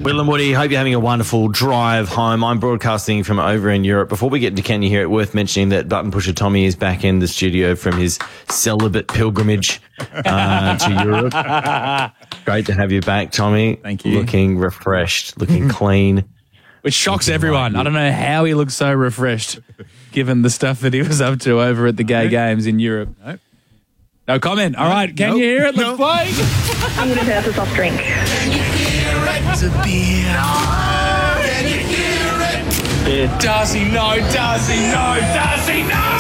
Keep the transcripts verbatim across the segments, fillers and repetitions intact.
Will and Woody, hope you're having a wonderful drive home. I'm broadcasting from over in Europe. Before we get into Can You Hear It, worth mentioning that Button Pusher Tommy is back in the studio from his celibate pilgrimage uh, to Europe. Great to have you back, Tommy. Thank you. Looking refreshed, looking clean. Which shocks everyone. I don't know how he looks so refreshed, given the stuff that he was up to over at the gay games in Europe. Nope. No comment. All right, can Nope. you hear it? Let's Nope. play. I'm going to have a soft drink. It's a beer. Can you hear it? Does he know? Does he know? Does he know?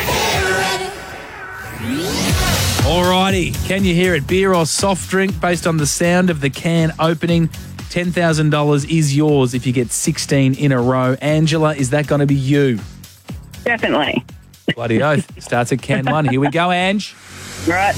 All righty. Can you hear it? Beer or soft drink based on the sound of the can opening. ten thousand dollars is yours if you get sixteen in a row. Angela, is that going to be you? Definitely. Bloody oath. Starts at can one. Here we go, Ange. All right.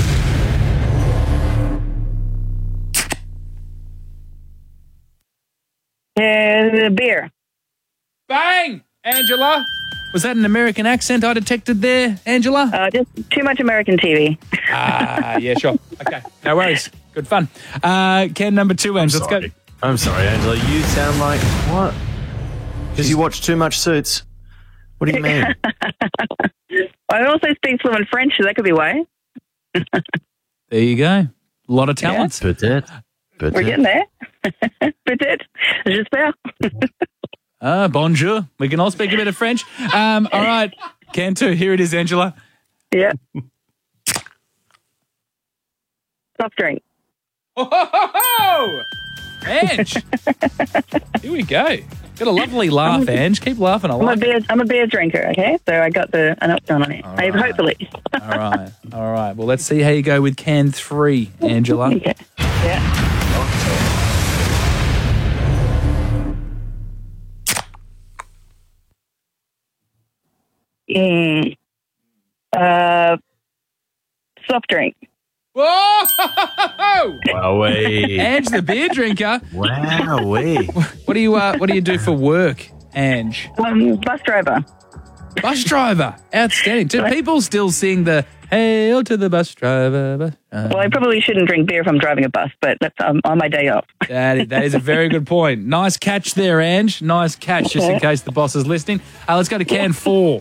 Uh, beer. Bang! Angela. Was that an American accent I detected there, Angela? Uh, just too much American T V. Ah, yeah, sure. Okay, no worries. Good fun. Uh, can number two, Ange. Let's go. Sorry. I'm sorry, Angela. You sound like what? Because you watch too much Suits. What do you mean? I also speak fluent French, so that could be why. There you go. A lot of talents. Peut-être. Peut-être. We're getting there. Peut-être. J'espère. Ah, bonjour. We can all speak a bit of French. Um, all right. Can two. Here it is, Angela. Yeah. Soft drink. Oh, ho, ho, ho! Ange. Here we go. Got a lovely laugh, Ange. Keep laughing. I I'm a like it. beer. I'm a beer drinker. Okay, so I got the an up done on it. I, right. hopefully. All right. All right. Well, let's see how you go with can three, Angela. Okay. Yeah. Mm. Uh, soft drink. Whoa! Wowee. Ange, the beer drinker. Wowee. What do you uh, What do you do for work, Ange? Um, bus driver. Bus driver. Outstanding. Do people still sing the "Hail to the bus driver"? Bus driver? Well, I probably shouldn't drink beer if I'm driving a bus, but that's um, on my day off. That is, that is a very good point. Nice catch there, Ange. Nice catch, just in case the boss is listening. Uh, let's go to can four.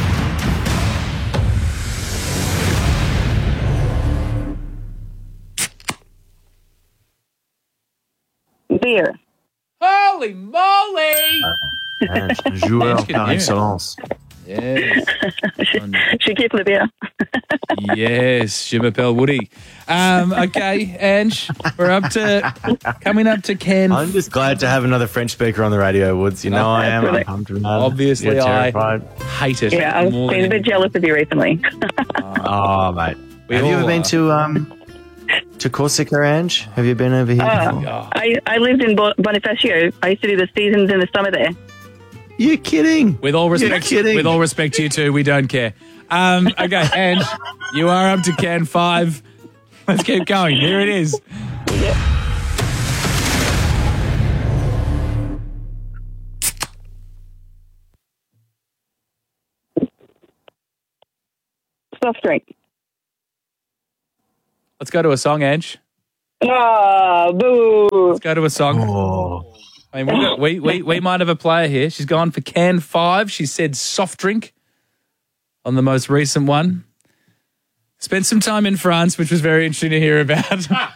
Beer. Holy moly! Un joueur Ange can par hear it. excellence. Yes. She keeps the beer. Yes, je m'appelle Woody. Um, okay, Ange, we're up to, coming up to can. I'm just glad to have another French speaker on the radio, Woods. You know I am. I'm pumped about it. Obviously, You're I terrified. hate it. Yeah, I've more been a than bit jealous of you recently. Oh, mate. We have you all ever been are. to um to Corsica, Ange? Have you been over here Oh, before? I, I lived in Bo- Bonifacio. I used to do the seasons in the summer there. You're kidding. With all respect, You're kidding. with all respect to you two, we don't care. Um, okay, Ange, you are up to can five. Let's keep going. Here it is. Soft drink. Let's go to a song, Ange. Oh, boo. Let's go to a song. Oh. I mean, we, got, we, we, we might have a player here. She's gone for can five. She said soft drink on the most recent one. Spent some time in France, which was very interesting to hear about.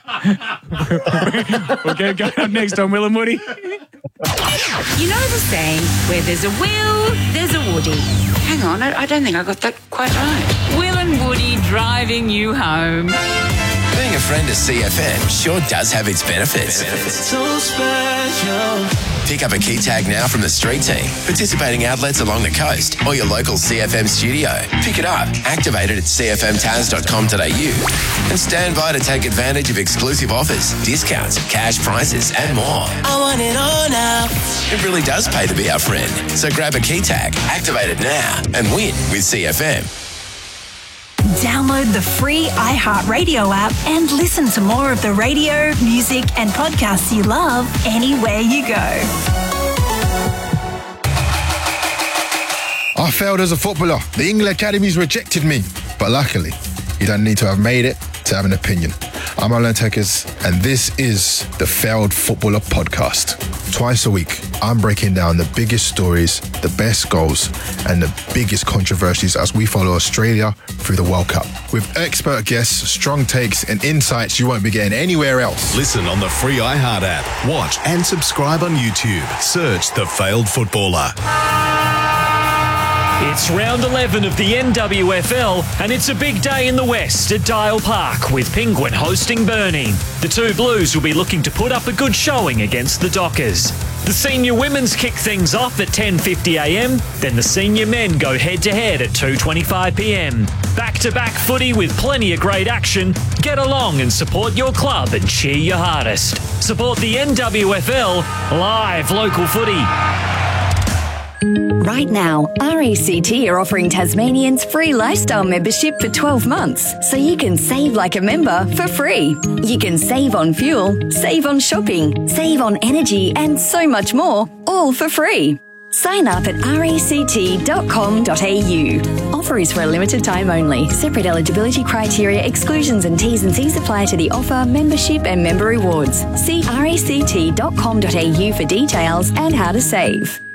We'll get going up next on Will and Woody. You know the saying, where there's a Will, there's a Woody. Hang on, I, I don't think I got that quite right. Will and Woody driving you home. Being a friend of C F M sure does have its benefits. So special. Pick up a key tag now from the street team, participating outlets along the coast, or your local C F M studio. Pick it up, activate it at c f m taz dot com dot a u, and stand by to take advantage of exclusive offers, discounts, cash prizes, and more. I want it all now. It really does pay to be our friend. So grab a key tag, activate it now, and win with C F M. Download the free iHeartRadio app and listen to more of the radio, music, and podcasts you love anywhere you go. I failed as a footballer. The England academies rejected me. But luckily, you don't need to have made it to have an opinion. I'm Alan Tekers, and this is the Failed Footballer Podcast. Twice a week, I'm breaking down the biggest stories, the best goals, and the biggest controversies as we follow Australia through the World Cup. With expert guests, strong takes, and insights you won't be getting anywhere else. Listen on the free iHeart app. Watch and subscribe on YouTube. Search The Failed Footballer. It's round eleven of the N W F L, and it's a big day in the West at Dial Park with Penguin hosting Burnie. The two Blues will be looking to put up a good showing against the Dockers. The senior women's kick things off at ten fifty a m, then the senior men go head-to-head at two twenty-five p m. Back-to-back footy with plenty of great action. Get along and support your club and cheer your hardest. Support the N W F L, live local footy. Right now, R A C T are offering Tasmanians free lifestyle membership for twelve months, so you can save like a member for free. You can save on fuel, save on shopping, save on energy, and so much more, all for free. Sign up at r a c t dot com dot a u. Offer is for a limited time only. Separate eligibility criteria, exclusions and T's and C's apply to the offer, membership and member rewards. See r a c t dot com dot a u for details and how to save.